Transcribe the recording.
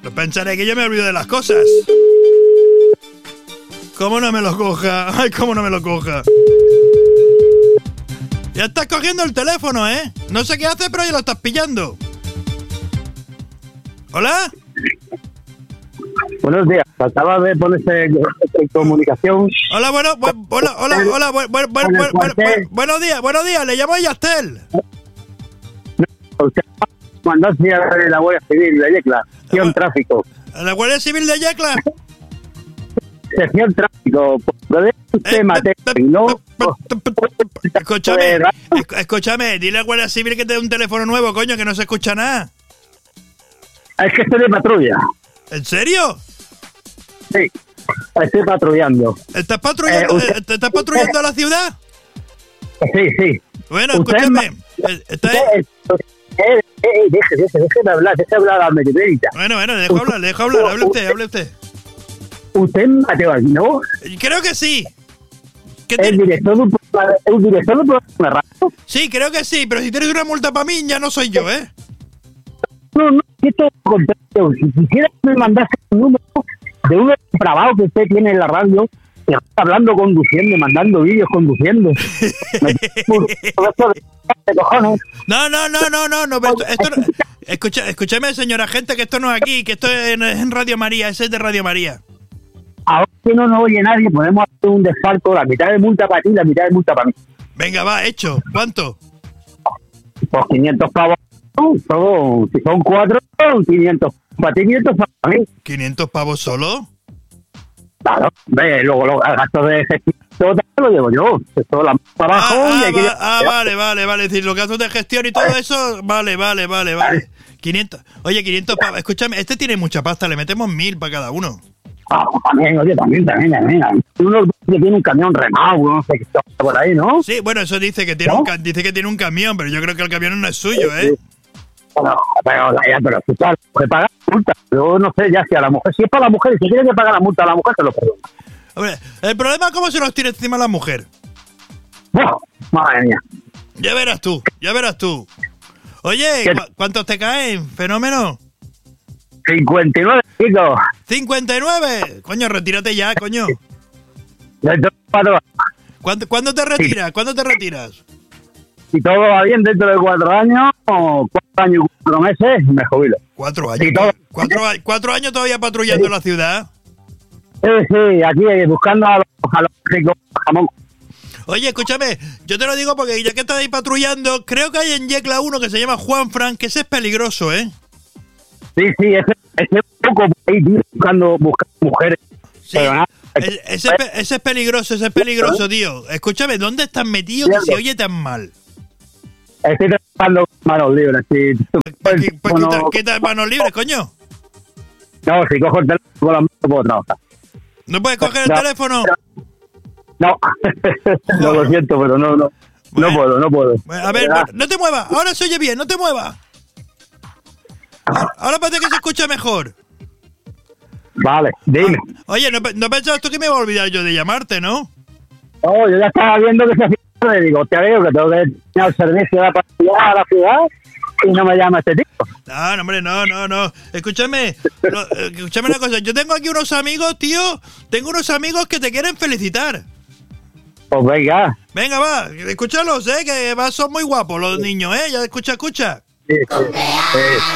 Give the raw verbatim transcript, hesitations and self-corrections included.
No pensaré que yo me olvido de las cosas. ¿Cómo no me lo coja? Ay, cómo no me lo coja. Ya estás cogiendo el teléfono, ¿eh? No sé qué haces, pero ya lo estás pillando. ¿Hola? Buenos días. Acaba de ponerse en comunicación. Hola, bueno, bu- hola, hola, hola, bu- bu- bu- bu- bu- bu- buenos días, buenos días. Le llamo a Yastel. Usted mandó a la Guardia Civil de Yecla. Sección tráfico. ¿A la Guardia Civil de Yecla? Sección tráfico. ¿Puede usted matar? No. Escúchame, esc- escúchame, dile a la Guardia Civil que te dé un teléfono nuevo, coño, que no se escucha nada. Es que estoy de patrulla. ¿En serio? Sí. Estoy patrullando. ¿Estás patrullando, Eh, usted- eh, ¿estás patrullando la ciudad? Sí, sí. Bueno, Usted escúchame. ma- eh, está- Eh, eh, eh, deje, deje, déjeme hablar, déjeme hablar a la meteorita. Bueno, bueno, le dejo hablar, le dejo hablar. Hable usted, hable usted. Usted es Mateo aquí, ¿no? Creo que sí. ¿Qué El te- director de un programa, el director de un programa de radio. Sí, creo que sí, pero si tienes una multa para mí, ya no soy yo, ¿eh? No, no, esto es lo contrario. Si quisiera que me mandase un número de un depravado que usted tiene en la radio, que está hablando conduciendo, mandando vídeos conduciendo. Me- por- por eso de- de cojones. No, no, no, no, no, no, pero esto, esto no- escucha, escúchame, señora gente, que esto no es aquí, que esto es en, es en Radio María, ese es de Radio María. Ahora que no nos oye nadie, podemos hacer un desfalco, la mitad de multa para ti, la mitad de multa para mí. Venga, va, hecho. ¿Cuánto? Pues quinientos pavos. Son, si son cuatro, son quinientos para ti, quinientos para mí. ¿quinientos pavos solo? Claro, ve, luego los gastos de gestión todo lo llevo yo. Esto la para abajo Ah, y ah, hay que va- ah, vale, vale, vale. Es decir, los gastos de gestión y todo eso, vale, vale, vale, vale. quinientos. Oye, quinientos pavos. Escúchame, este tiene mucha pasta, le metemos mil para cada uno. Ah, también, oye, también, también, también. Uno que tiene un camión remado, no sé qué está por ahí, ¿no? Sí, bueno, eso dice que tiene ¿No? un ca- dice que tiene un camión, pero yo creo que el camión no es suyo, ¿eh? Bueno, pero, ya, pero escucha, que pagar la multa. Yo no sé ya si a la mujer, si es para la mujer y si tiene que pagar la multa a la mujer, se lo perdona. Hombre, el problema es cómo se nos tira encima la mujer. Bueno, madre mía. Ya verás tú, ya verás tú. Oye, ¿Qué? ¿cu- ¿cuántos te caen? ¿Fenómeno? cincuenta y nueve, chicos. cincuenta y nueve. Coño, retírate ya, coño. Dentro de cuatro años. ¿Cuándo, ¿cuándo te retiras? ¿Cuándo te retiras? Si todo va bien, dentro de cuatro años, o cuatro años y cuatro meses, me jubilo. Cuatro años. Sí, todo. Cuatro, a- cuatro años todavía patrullando la ciudad. Sí, sí, aquí eh, buscando a los, a los ricos jamón. Oye, escúchame, yo te lo digo porque ya que estás ahí patrullando, creo que hay en Yecla uno que se llama Juan Fran, que ese es peligroso, ¿eh? Sí, sí, ese, ese un poco por ahí tío, buscando, buscando mujeres. Sí. Pero nada, E- Ese, pe- ese es peligroso, ese es peligroso, tío. Escúchame, ¿dónde estás metido que se oye tan mal? Estoy trabajando con manos libres. Si, Pues, qui- pues bueno, quita, quita manos libres, coño. no, si cojo el teléfono con las manos no puedo trabajar. ¿No puedes coger el No. teléfono? No, no lo siento, pero no, no, Bueno. no puedo, no puedo. Bueno, a ver, ¿Verdad? no te muevas. Ahora se oye bien, no te muevas. Ahora, ahora parece que se escucha mejor. Vale, dime. Oye, ¿no, pe- no pensabas tú que me iba a olvidar yo de llamarte, ¿no? No, yo ya estaba viendo que se hacía tarde, digo, te veo que tengo que tener el servicio de patrulla a la ciudad y no me llama este tipo. No, no, hombre, no, no, no. Escúchame, no, eh, escúchame una cosa. Yo tengo aquí unos amigos, tío. Tengo unos amigos que te quieren felicitar. Pues venga. Venga, va, escúchalos, eh, que va, son muy guapos los niños, eh. Ya escucha, escucha. Sí, sí, sí.